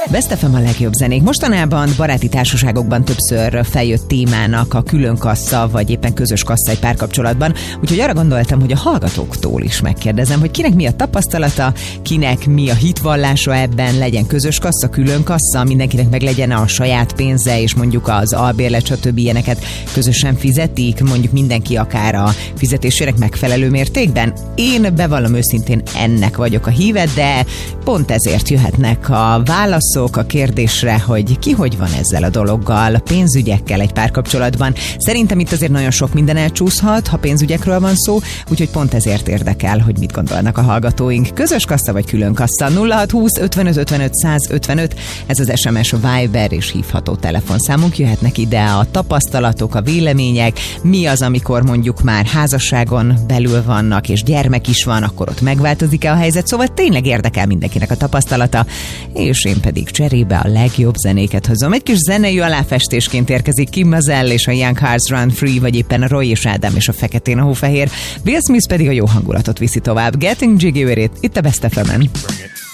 Best FM a legjobb zenék. Mostanában baráti társaságokban többször feljött témának a külön kassa, vagy éppen közös kassa egy párkapcsolatban. Úgyhogy arra gondoltam, hogy a hallgatóktól is megkérdezem, hogy kinek mi a tapasztalata, kinek mi a hitvallása ebben, legyen közös kassa, külön kassa, mindenkinek meg legyen a saját pénze, és mondjuk az albérlet, stb. Ilyeneket közösen fizetik, mondjuk mindenki akár a fizetésének megfelelő mértékben. Én bevallom őszintén, ennek vagyok a híve, de pont ezért jöhetnek a válaszok a kérdésre, hogy ki hogy van ezzel a dologgal, pénzügyekkel egy párkapcsolatban. Szerintem itt azért nagyon sok minden elcsúszhat, ha pénzügyekről van szó, úgyhogy pont ezért érdekel, hogy mit gondolnak a hallgatóink. Közös kassa vagy külön kassa? 0620 55 55 155, ez az SMS, Viber és hívható telefonszámunk. Jöhetnek ide a tapasztalatok, a vélemények, mi az, amikor mondjuk már házasságon belül vannak, és gyermek is van, akkor ott megváltozik-e a helyzet, szóval tényleg érdekel mindenkinek a tapasztalata, és én pedig cserébe a legjobb zenéket hozom. Egy kis zenei aláfestésként érkezik Kim Mazelle és a Young Hearts Run Free, vagy éppen a Roy és Ádám és a Feketén a Hófehér, Will Smith pedig a jó hangulatot viszi tovább. Getting Jiggy with It, itt a Best FM-en.